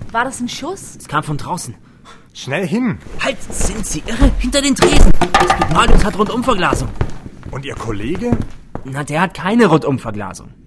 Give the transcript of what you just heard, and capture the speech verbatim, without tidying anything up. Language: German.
War das ein Schuss? Es kam von draußen. Schnell hin! Halt, sind Sie irre? Hinter den Tresen! Das Marius hat Rundumverglasung. Und Ihr Kollege? Na, der hat keine Rundumverglasung.